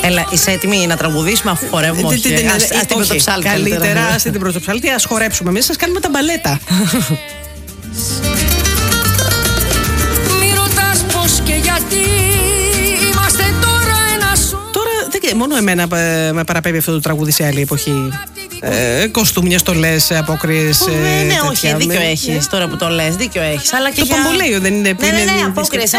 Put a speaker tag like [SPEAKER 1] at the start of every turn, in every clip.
[SPEAKER 1] Έλα, είσαι έτοιμη να τραγουδήσουμε αφού χορεύουμε? Όχι, ας την πρωτοψάλτη.
[SPEAKER 2] Καλύτερα, ας την πρωτοψάλτη, ας χορέψουμε. Εμείς σας κάνουμε τα μπαλέτα.
[SPEAKER 3] Μη ρωτάς πώς και γιατί είμαστε τώρα ένα σου.
[SPEAKER 2] Τώρα μόνο εμένα με παραπέμπει αυτό το τραγούδι σε άλλη εποχή. Κοστούμια, στολές, απόκριες.
[SPEAKER 1] Ναι, όχι, δίκιο έχεις τώρα που το λες, δίκιο έχεις. Αλλά και
[SPEAKER 2] το Παμπολέιο δεν είναι?
[SPEAKER 1] Ναι, απόκριες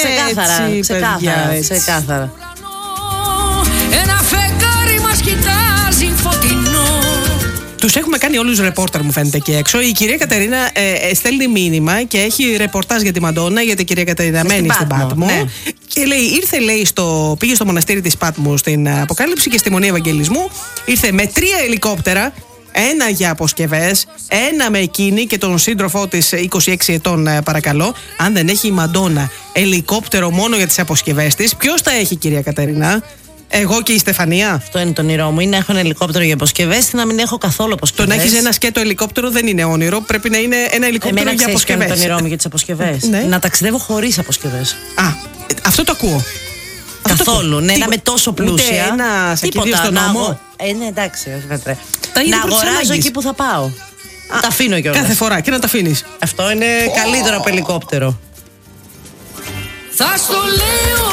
[SPEAKER 1] ξεκάθαρα.
[SPEAKER 3] Ένα φεγγάρι μας κοιτάζει φωτεινό.
[SPEAKER 2] Τους έχουμε κάνει όλους ρεπόρτερ, μου φαίνεται, εκεί έξω. Η κυρία Κατερίνα στέλνει μήνυμα και έχει ρεπορτάζ για τη Μαντόνα, γιατί η κυρία Κατερίνα μένει στην Πάτμο. Ναι. Και λέει, πήγε στο μοναστήρι της Πάτμου στην Αποκάλυψη και στη Μονή Ευαγγελισμού. Ήρθε με 3 ελικόπτερα. Ένα για αποσκευές, ένα με εκείνη και τον σύντροφό της 26 ετών, παρακαλώ. Αν δεν έχει η Μαντόνα ελικόπτερο μόνο για τις αποσκευές της, ποιος τα έχει, κυρία Κατερίνα? Εγώ και η Στεφανία.
[SPEAKER 1] Αυτό είναι το όνειρό μου. Είναι να έχω ένα ελικόπτερο για αποσκευές ή να μην έχω καθόλου αποσκευές.
[SPEAKER 2] Το να έχεις ένα σκέτο ελικόπτερο δεν είναι όνειρο. Πρέπει να είναι ένα ελικόπτερο για αποσκευές.
[SPEAKER 1] Είναι το όνειρό μου για τις αποσκευές. Ναι. Να ταξιδεύω χωρίς αποσκευές.
[SPEAKER 2] Αυτό το ακούω.
[SPEAKER 1] Καθόλου. Ναι, να είμαι τόσο πλούσια.
[SPEAKER 2] Ούτε ένα σακίδιο στον νόμο.
[SPEAKER 1] Ναι, εντάξει. Να αγοράζω εκεί που θα πάω. Τα αφήνω κιόλας.
[SPEAKER 2] Κάθε φορά και να τα αφήνεις.
[SPEAKER 1] Αυτό είναι καλύτερο από ελικόπτερο.
[SPEAKER 3] Θα στο λέω.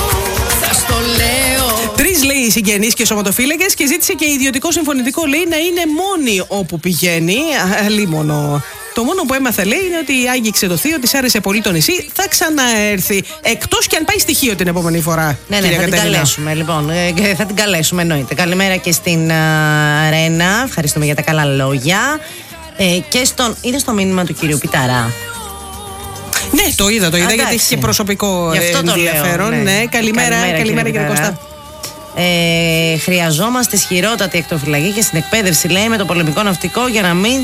[SPEAKER 2] 3 λέει οι συγγενείς και σωματοφύλακες και ζήτησε και ιδιωτικό συμφωνητικό, λέει, να είναι μόνη όπου πηγαίνει. Αλίμονο. Το μόνο που έμαθε, λέει, είναι ότι άγγιξε το θείο, της άρεσε πολύ το νησί, θα ξαναέρθει. Εκτός και αν πάει στοιχείο την επόμενη φορά.
[SPEAKER 1] Ναι, θα την καλέσουμε, λοιπόν. Θα την καλέσουμε, εννοείται. Καλημέρα και στην Ρένα. Ευχαριστούμε για τα καλά λόγια. Και είδες το μήνυμα του κυρίου Πιταρά?
[SPEAKER 2] Ναι, το είδα γιατί έχει και προσωπικό ενδιαφέρον. Ναι. Καλημέρα κύριε Κώστα.
[SPEAKER 1] Χρειαζόμαστε ισχυρότατη εκτροφυλακή και στην εκπαίδευση, λέει, με το πολεμικό ναυτικό για να μην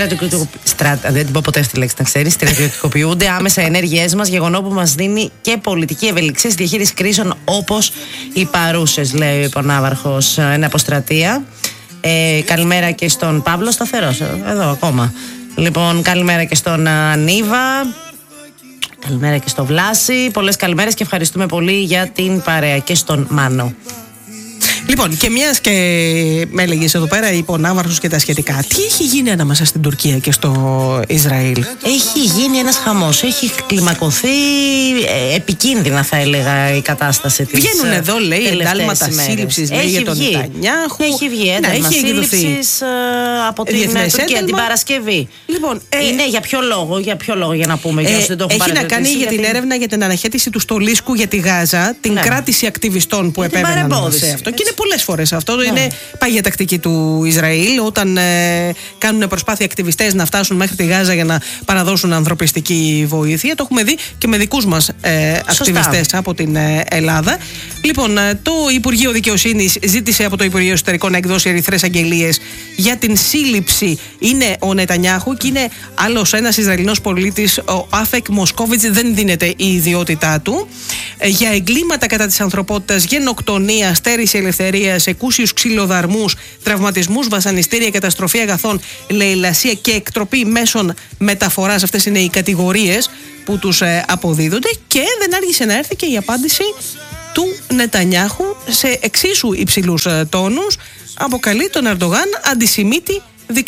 [SPEAKER 1] δεν την πω ποτέ αυτή τη λέξη, να ξέρεις. Στρατιωτικοποιούνται άμεσα ενέργειές μας, γεγονό που μας δίνει και πολιτική ευελιξία στη διαχείριση κρίσεων όπως οι παρούσες, λέει ο υπονάβαρχος εν αποστρατεία. Καλημέρα και στον Παύλο Σταθερός, εδώ ακόμα. Λοιπόν, καλημέρα και στον Ανίβα. Καλημέρα και στο Βλάση. Πολλές καλημέρες και ευχαριστούμε πολύ για την παρέα, και στον Μάνο.
[SPEAKER 2] Λοιπόν, και μιας και με έλεγες εδώ πέρα υπονάβαρχος και τα σχετικά, τι έχει γίνει ανάμεσα στην Τουρκία και στο Ισραήλ?
[SPEAKER 1] Έχει γίνει ένας χαμός. Έχει κλιμακωθεί επικίνδυνα, θα έλεγα, η κατάσταση της.
[SPEAKER 2] Βγαίνουν εδώ, λέει, εντάλματα σύλληψης, λέει, για τον Νετανιάχου.
[SPEAKER 1] Έχει βγει ένταλμα σύλληψης από την Τουρκία την Παρασκευή.
[SPEAKER 2] Λοιπόν,
[SPEAKER 1] είναι για ποιο λόγο, για να πούμε, για όσοι δεν το έχουν
[SPEAKER 2] έχει να κάνει για την έρευνα για την αναχέτηση του στολίσκου για τη Γάζα, την κράτηση ακτιβιστών που επέβαιναν σε αυτό. Και είναι πολλές φορές αυτό. Είναι πάγια τακτική του Ισραήλ, όταν κάνουν προσπάθεια ακτιβιστές να φτάσουν μέχρι τη Γάζα για να παραδώσουν ανθρωπιστική βοήθεια. Το έχουμε δει και με δικούς μας ακτιβιστές από την Ελλάδα. Λοιπόν, το Υπουργείο Δικαιοσύνης ζήτησε από το Υπουργείο Εσωτερικών να εκδώσει ερυθρές αγγελίες για την σύλληψη. Είναι ο Νετανιάχου και είναι άλλος ένας Ισραηλινός πολίτης, ο Άφεκ Μοσκόβιτς, δεν δίνεται η ιδιότητά του, για εγκλήματα κατά της ανθρωπότητας, γενοκτονία, στέρηση ελευθερίας, εκούσιους ξυλοδαρμούς, τραυματισμούς, βασανιστήρια, καταστροφή αγαθών, λαιλασία και εκτροπή μέσων μεταφοράς. Αυτές είναι οι κατηγορίες που τους αποδίδονται, και δεν άργησε να έρθει και η απάντηση του Νετανιάχου σε εξίσου υψηλούς τόνους. Αποκαλεί τον Ερντογάν αντισημίτη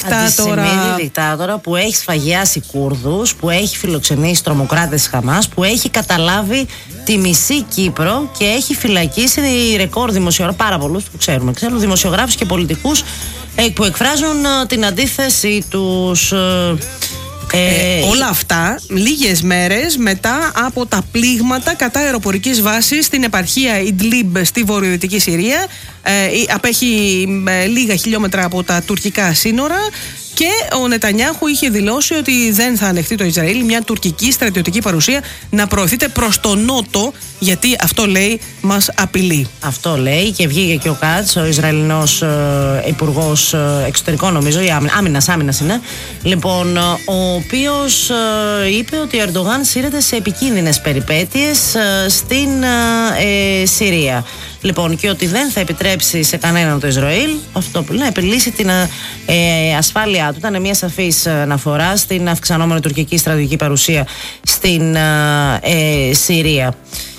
[SPEAKER 2] δικτάτορα
[SPEAKER 1] που έχει σφαγιάσει Κούρδους, που έχει φιλοξενήσει τρομοκράτες Χαμάς, που έχει καταλάβει τη μισή Κύπρο και έχει φυλακίσει ρεκόρ δημοσιογράφους, πάρα πολλούς που ξέρουμε, δημοσιογράφους και πολιτικούς που εκφράζουν την αντίθεση τους.
[SPEAKER 2] Όλα αυτά λίγες μέρες μετά από τα πλήγματα κατά αεροπορικής βάσης στην επαρχία Ιντλίμπ στη βορειοδυτική Συρία. Απέχει λίγα χιλιόμετρα από τα τουρκικά σύνορα, και ο Νετανιάχου είχε δηλώσει ότι δεν θα ανεχτεί το Ισραήλ μια τουρκική στρατιωτική παρουσία να προωθείται προς τον νότο, γιατί αυτό, λέει, μας απειλεί.
[SPEAKER 1] Αυτό λέει, και βγήκε και ο Κάτς, ο Ισραηλινός υπουργός εξωτερικών, νομίζω, ή άμυνας είναι, λοιπόν, ο οποίος είπε ότι ο Ερντογάν σύρεται σε επικίνδυνες περιπέτειες στην Συρία. Λοιπόν, και ότι δεν θα επιτρέψει σε κανέναν το Ισραήλ αυτό που λέει, να επιλύσει την ασφάλειά του. Ήταν μια σαφής αναφορά στην αυξανόμενη τουρκική στρατιωτική παρουσία στην Συρία.